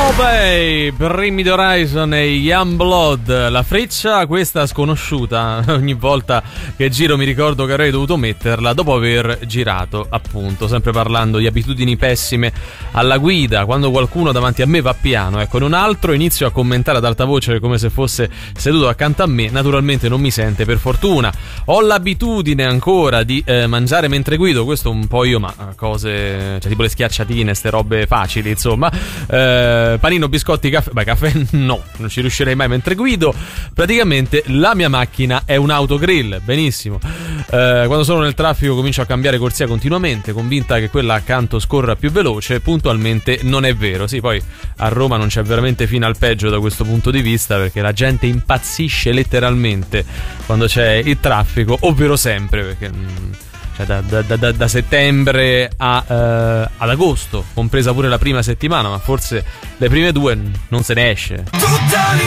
Beh, Bring Me the Horizon e Youngblood, la freccia questa sconosciuta. Ogni volta che giro mi ricordo che avrei dovuto metterla dopo aver girato, appunto, sempre parlando di abitudini pessime alla guida. Quando qualcuno davanti a me va piano, ecco, in un altro inizio a commentare ad alta voce come se fosse seduto accanto a me. Naturalmente non mi sente, per fortuna. Ho l'abitudine ancora di mangiare mentre guido, questo un po' io, ma cose, cioè tipo le schiacciatine, ste robe facili, insomma. Panino, biscotti, caffè. Beh, caffè no, non ci riuscirei mai mentre guido. Praticamente la mia macchina è un autogrill, benissimo. Quando sono nel traffico comincio a cambiare corsia continuamente, convinta che quella accanto scorra più veloce. Puntualmente non è vero. Sì, poi a Roma non c'è veramente fine al peggio da questo punto di vista, perché la gente impazzisce letteralmente quando c'è il traffico, ovvero sempre, perché cioè da settembre ad agosto, compresa pure la prima settimana, ma forse le prime due non se ne esce.